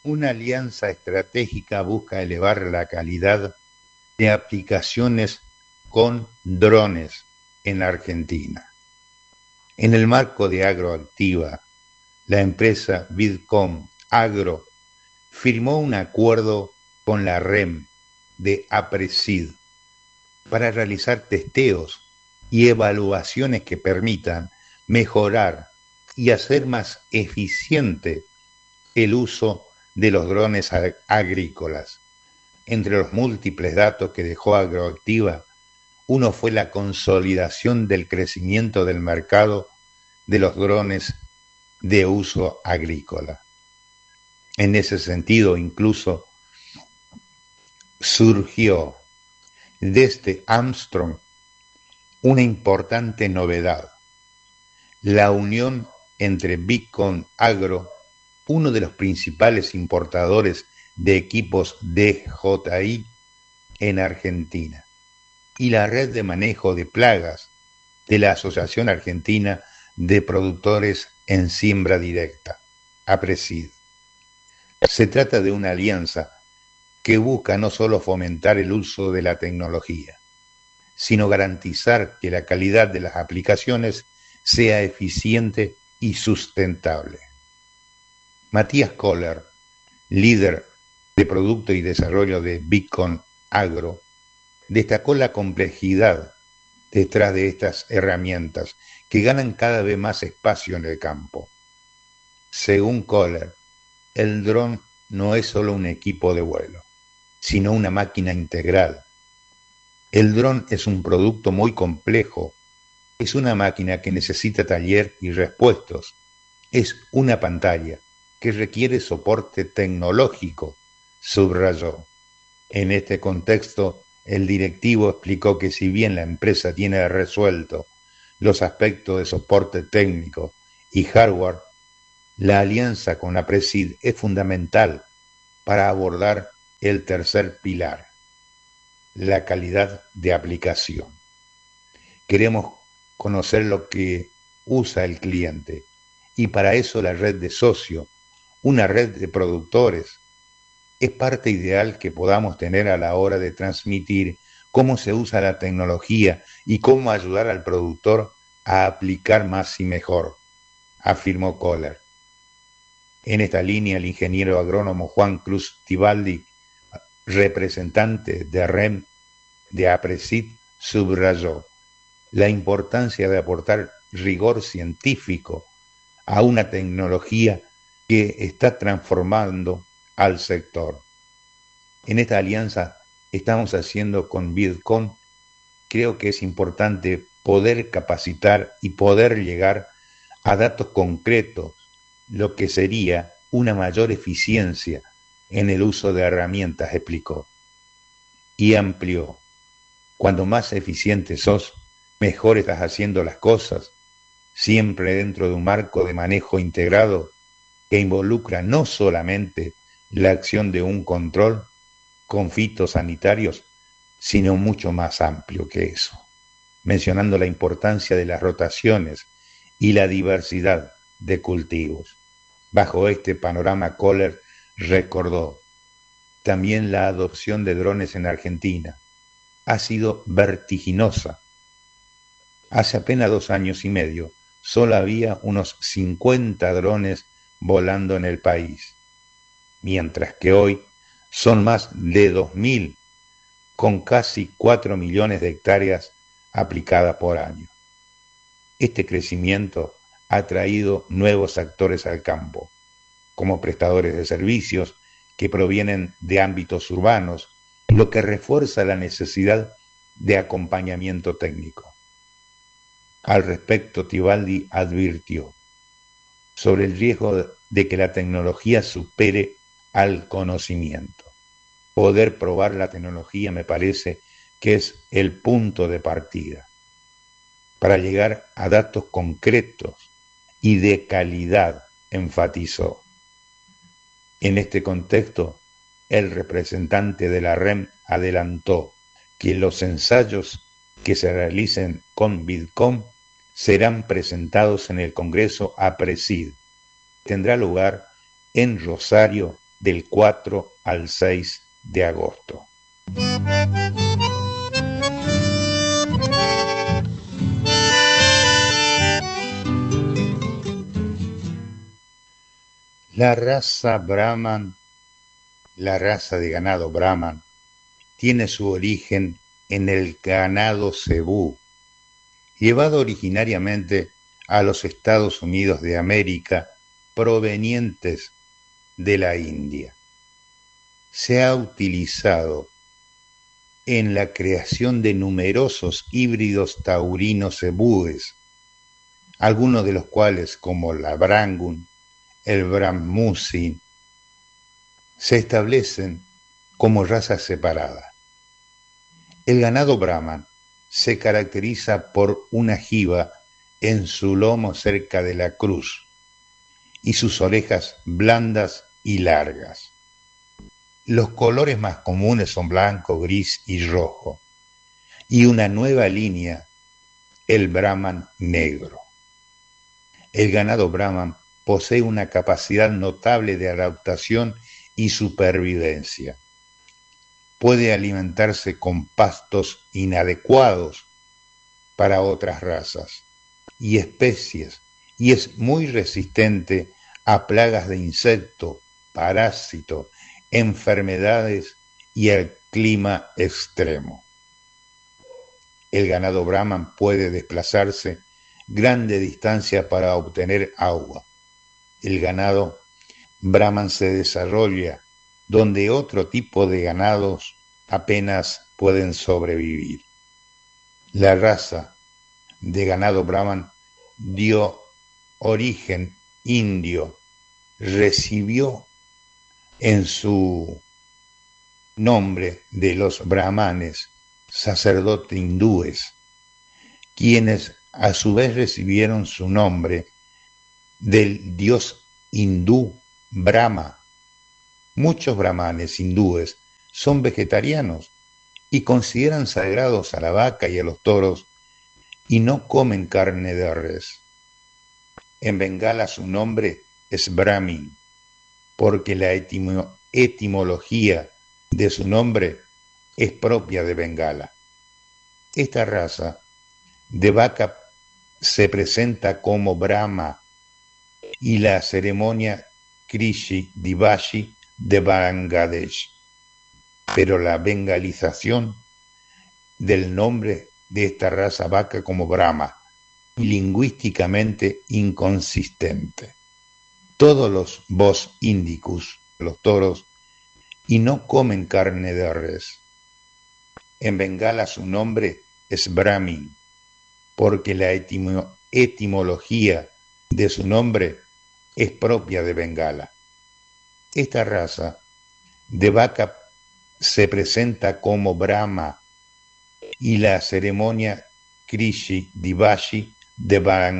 Una alianza estratégica busca elevar la calidad de aplicaciones con drones en Argentina. En el marco de Agroactiva, la empresa Vidcom Agro firmó un acuerdo con la REM de APRESID para realizar testeos y evaluaciones que permitan mejorar y hacer más eficiente el uso de los drones agrícolas. Entre los múltiples datos que dejó Agroactiva, uno fue la consolidación del crecimiento del mercado de los drones de uso agrícola. En ese sentido, incluso surgió desde Armstrong una importante novedad: la unión entre Vidcom Agro, uno de los principales importadores de equipos DJI en Argentina, y la red de manejo de plagas de la Asociación Argentina de Productores en Siembra Directa, APRESID. Se trata de una alianza que busca no solo fomentar el uso de la tecnología, sino garantizar que la calidad de las aplicaciones sea eficiente y sustentable. Matías Kohler, líder de producto y desarrollo de Vidcom Agro, destacó la complejidad detrás de estas herramientas que ganan cada vez más espacio en el campo. Según Kohler, el dron no es solo un equipo de vuelo, sino una máquina integral. El dron es un producto muy complejo, es una máquina que necesita taller y repuestos, es una pantalla que requiere soporte tecnológico, subrayó. En este contexto, el directivo explicó que si bien la empresa tiene resuelto los aspectos de soporte técnico y hardware, la alianza con APRESID es fundamental para abordar el tercer pilar, la calidad de aplicación. Queremos conocer lo que usa el cliente y para eso la red de socios, una red de productores, es parte ideal que podamos tener a la hora de transmitir cómo se usa la tecnología y cómo ayudar al productor a aplicar más y mejor, afirmó Kohler. En esta línea, el ingeniero agrónomo Juan Cruz Tibaldi, representante de REM de APRESID, subrayó la importancia de aportar rigor científico a una tecnología que está transformando al sector. En esta alianza estamos haciendo con Vidcom, creo que es importante poder capacitar y poder llegar a datos concretos, lo que sería una mayor eficiencia en el uso de herramientas, explicó. Y amplió: cuando más eficiente sos, mejor estás haciendo las cosas, siempre dentro de un marco de manejo integrado que involucra no solamente la acción de un control con fitosanitarios, sino mucho más amplio que eso, mencionando la importancia de las rotaciones y la diversidad de cultivos. Bajo este panorama, Kohler recordó: también la adopción de drones en Argentina ha sido vertiginosa. Hace apenas 2 años y medio, solo había unos 50 drones volando en el país, mientras que hoy son más de 2.000, con casi 4 millones de hectáreas aplicadas por año. Este crecimiento ha traído nuevos actores al campo, como prestadores de servicios que provienen de ámbitos urbanos, lo que refuerza la necesidad de acompañamiento técnico. Al respecto, Tibaldi advirtió sobre el riesgo de que la tecnología supere al conocimiento. Poder probar la tecnología me parece que es el punto de partida para llegar a datos concretos y de calidad, enfatizó. En este contexto, el representante de la REM adelantó que los ensayos que se realicen con Vidcom serán presentados en el Congreso APRESID. Tendrá lugar en Rosario del 4 al 6 de agosto. La raza Brahman, la raza de ganado Brahman, tiene su origen en el ganado cebú, llevado originariamente a los Estados Unidos de América, provenientes de la India. Se ha utilizado en la creación de numerosos híbridos taurinos cebúes, algunos de los cuales, como la Brangun, el Brahmusin, se establecen como razas separadas. El ganado Brahman se caracteriza por una jiba en su lomo cerca de la cruz y sus orejas blandas y largas. Los colores más comunes son blanco, gris y rojo, y una nueva línea, el Brahman negro. El ganado Brahman posee una capacidad notable de adaptación y supervivencia. Puede alimentarse con pastos inadecuados para otras razas y especies, y es muy resistente a plagas de insectos, parásitos, enfermedades y al clima extremo. El ganado Brahman puede desplazarse grande distancia para obtener agua. El ganado Brahman se desarrolla donde otro tipo de ganados apenas pueden sobrevivir. La raza de ganado Brahman dio origen indio, recibió en su nombre de los brahmanes, sacerdotes hindúes, quienes a su vez recibieron su nombre del dios hindú Brahma. Muchos brahmanes hindúes son vegetarianos y consideran sagrados a la vaca y a los toros y no comen carne de res. En Bengala su nombre es Brahmin, porque la etimología de su nombre es propia de Bengala. Esta raza de vaca se presenta como Brahma y la ceremonia Krishi Divashi de Bangladesh, pero la bengalización del nombre de esta raza vaca como Brahma, lingüísticamente inconsistente. Todos los Bos indicus, los toros, y no comen carne de res. En Bengala su nombre es Brahmin, porque la etimología de su nombre es propia de Bengala. Esta raza de vaca se presenta como Brahma y la ceremonia Krishi Divashi de Bangladesh